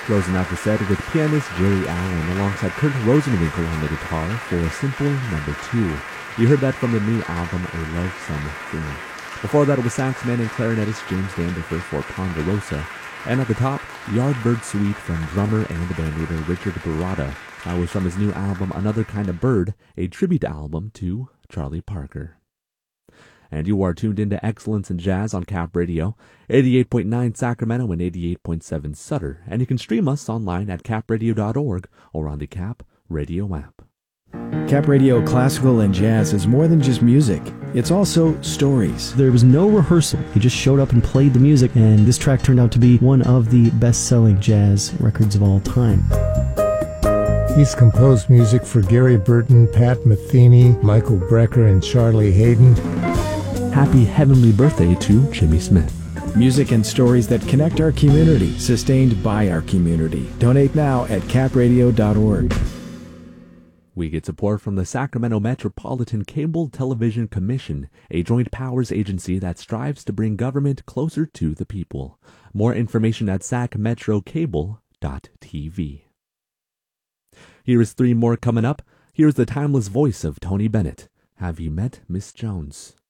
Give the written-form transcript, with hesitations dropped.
Closing out the set with pianist Jerry Allen alongside Kurt Rosenwinkel on the guitar for Simple Number 2. You heard that from the new album A Love Thing. Before that, it was saxman and clarinetist James Vanderford for Ponderosa. And at the top, Yardbird Suite from drummer and bandleader Richard Barada. That was from his new album Another Kind of Bird, a tribute album to Charlie Parker. And you are tuned into Excellence in Jazz on Cap Radio, 88.9 Sacramento and 88.7 Sutter. And you can stream us online at capradio.org or on the Cap Radio app. Cap Radio Classical and Jazz is more than just music. It's also stories. There was no rehearsal. He just showed up and played the music, and this track turned out to be one of the best-selling jazz records of all time. He's composed music for Gary Burton, Pat Metheny, Michael Brecker, and Charlie Hayden. Happy heavenly birthday to Jimmy Smith. Music and stories that connect our community, sustained by our community. Donate now at capradio.org. We get support from the Sacramento Metropolitan Cable Television Commission, a joint powers agency that strives to bring government closer to the people. More information at sacmetrocable.tv. Here is three more coming up. Here's the timeless voice of Tony Bennett. Have you met Miss Jones?